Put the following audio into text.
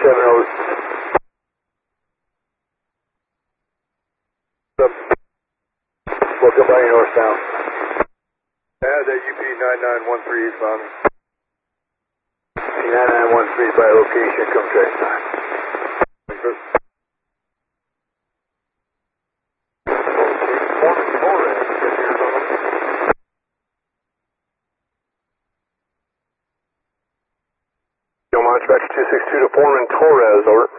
Welcome by northbound. That UP 9913 eastbound. C9913 by location, come track time. Dispatch 262 to Foreman Torres, over.